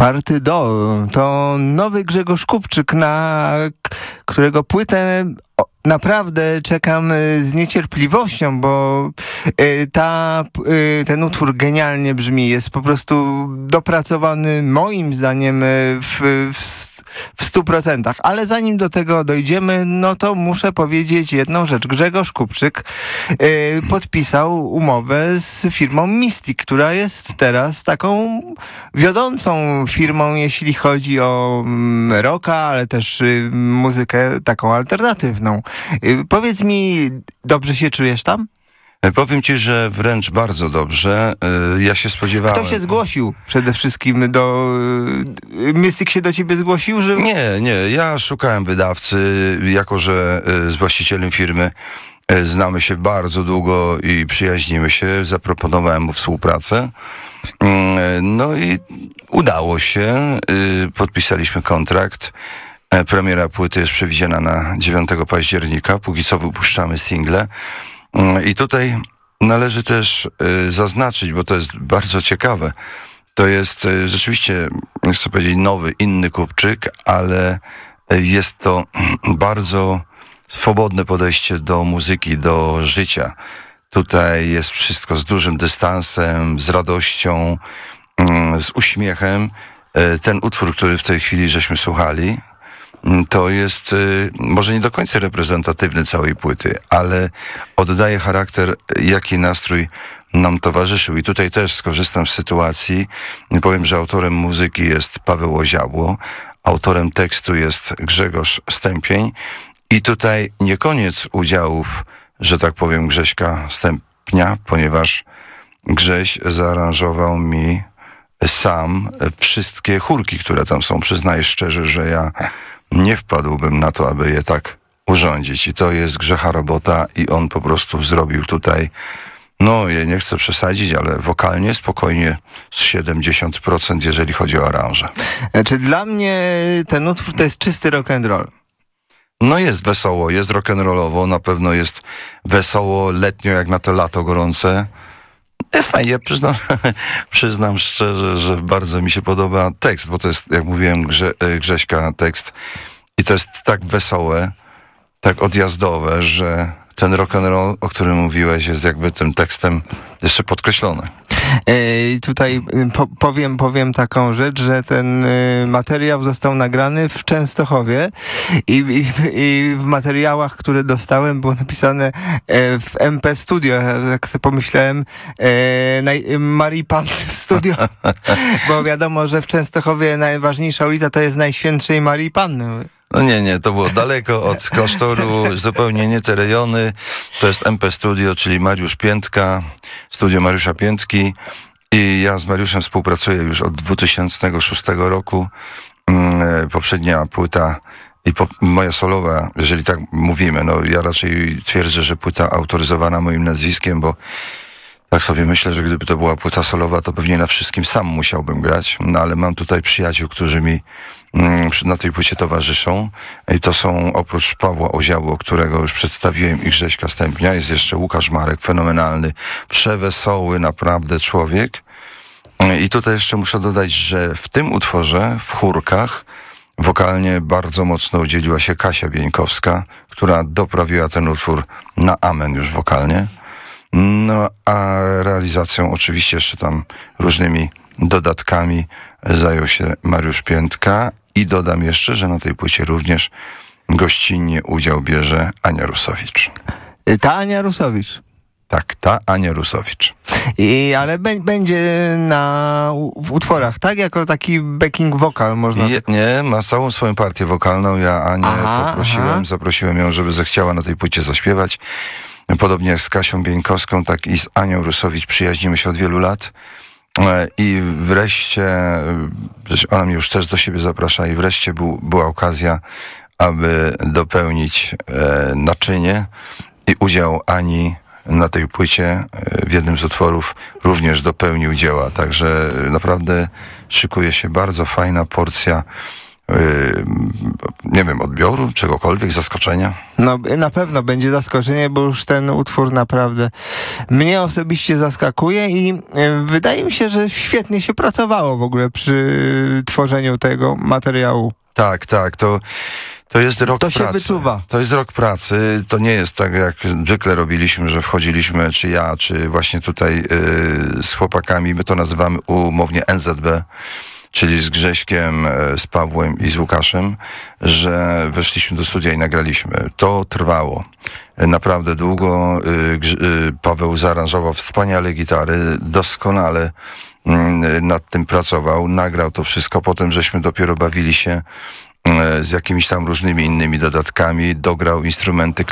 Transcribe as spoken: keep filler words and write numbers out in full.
Party Do to nowy Grzegorz Kupczyk, na którego płytę naprawdę czekam z niecierpliwością, bo ta, ten utwór genialnie brzmi. Jest po prostu dopracowany moim zdaniem w, w w stu procentach. Ale zanim do tego dojdziemy, no to muszę powiedzieć jedną rzecz. Grzegorz Kupczyk yy, podpisał umowę z firmą Mystic, która jest teraz taką wiodącą firmą, jeśli chodzi o mm, rocka, ale też y, muzykę taką alternatywną. Yy, powiedz mi, dobrze się czujesz tam? Powiem ci, że wręcz bardzo dobrze. Ja się spodziewałem... Kto się zgłosił przede wszystkim do... Mystic się do ciebie zgłosił? Że... Nie, nie. Ja szukałem wydawcy, jako że z właścicielem firmy znamy się bardzo długo i przyjaźnimy się. Zaproponowałem mu współpracę. No i udało się. Podpisaliśmy kontrakt. Premiera płyty jest przewidziana na dziewiątego października. Póki co wypuszczamy single. I tutaj należy też y, zaznaczyć, bo to jest bardzo ciekawe, to jest y, rzeczywiście, chcę powiedzieć, nowy, inny Kupczyk, ale y, jest to bardzo swobodne podejście do muzyki, do życia. Tutaj jest wszystko z dużym dystansem, z radością, y, z uśmiechem. Y, ten utwór, który w tej chwili żeśmy słuchali, to jest y, może nie do końca reprezentatywny całej płyty, ale oddaje charakter, jaki nastrój nam towarzyszył. I tutaj też skorzystam z sytuacji. Powiem, że autorem muzyki jest Paweł Oziabło, autorem tekstu jest Grzegorz Stępień i tutaj nie koniec udziałów, że tak powiem, Grześka Stępnia, ponieważ Grześ zaaranżował mi sam wszystkie chórki, które tam są. Przyznaję szczerze, że ja nie wpadłbym na to, aby je tak urządzić. I to jest Grzecha robota i on po prostu zrobił tutaj, no ja nie chcę przesadzić, ale wokalnie spokojnie z siedemdziesiąt procent, jeżeli chodzi o aranże. Znaczy dla mnie ten utwór to jest czysty rock and roll. No jest wesoło, jest rock'n'rollowo, na pewno jest wesoło, letnio jak na to lato gorące. Jest fajnie, przyznam, przyznam szczerze, że bardzo mi się podoba tekst, bo to jest, jak mówiłem, Grze, Grześka tekst i to jest tak wesołe, tak odjazdowe, że ten rock'n'roll, o którym mówiłeś, jest jakby tym tekstem jeszcze podkreślony. Yy, tutaj po, powiem, powiem taką rzecz, że ten y, materiał został nagrany w Częstochowie i, i, i w materiałach, które dostałem, było napisane y, w M P Studio. Jak sobie pomyślałem, y, Marii Panny w studio, bo wiadomo, że w Częstochowie najważniejsza ulica to jest Najświętszej Marii Panny. No nie, nie, to było daleko od klasztoru, zupełnie nie te rejony. To jest M P Studio, czyli Mariusz Piętka, studio Mariusza Piętki i ja z Mariuszem współpracuję już od dwa tysiące szóstego roku. Poprzednia płyta i po, moja solowa, jeżeli tak mówimy, no ja raczej twierdzę, że płyta autoryzowana moim nazwiskiem, bo tak sobie myślę, że gdyby to była płyta solowa, to pewnie na wszystkim sam musiałbym grać, no ale mam tutaj przyjaciół, którzy mi na tej płycie towarzyszą i to są oprócz Pawła Oziabło, którego już przedstawiłem, i Grześka Stępnia, jest jeszcze Łukasz Marek, fenomenalny, przewesoły naprawdę człowiek. I tutaj jeszcze muszę dodać, że w tym utworze, w chórkach, wokalnie bardzo mocno udzieliła się Kasia Bieńkowska, która doprawiła ten utwór na amen już wokalnie. No a realizacją oczywiście jeszcze tam różnymi dodatkami zajął się Mariusz Piętka i dodam jeszcze, że na tej płycie również gościnnie udział bierze Ania Rusowicz. Ta Ania Rusowicz. Tak, ta Ania Rusowicz. I, ale b- będzie na w utworach, tak? Jako taki backing vocal można... Nie, nie, ma całą swoją partię wokalną. Ja Anię aha, poprosiłem, aha. zaprosiłem ją, żeby zechciała na tej płycie zaśpiewać. Podobnie jak z Kasią Bieńkowską, tak i z Anią Rusowicz przyjaźnimy się od wielu lat. I wreszcie, ona mnie już też do siebie zaprasza, i wreszcie był, była okazja, aby dopełnić e, naczynie, i udział Ani na tej płycie w jednym z utworów również dopełnił dzieła. Także naprawdę szykuje się bardzo fajna porcja nie wiem, odbioru, czegokolwiek, zaskoczenia? No na pewno będzie zaskoczenie, bo już ten utwór naprawdę mnie osobiście zaskakuje i e, wydaje mi się, że świetnie się pracowało w ogóle przy tworzeniu tego materiału. Tak, tak, to, to jest rok To się pracy. wyczuwa. To jest rok pracy, to nie jest tak, jak zwykle robiliśmy, że wchodziliśmy, czy ja, czy właśnie tutaj yy, z chłopakami, my to nazywamy umownie N Z B, czyli z Grześkiem, z Pawłem i z Łukaszem, że weszliśmy do studia i nagraliśmy. To trwało naprawdę długo. Paweł zaaranżował wspaniale gitary, doskonale nad tym pracował, nagrał to wszystko, potem żeśmy dopiero bawili się z jakimiś tam różnymi innymi dodatkami, dograł instrumenty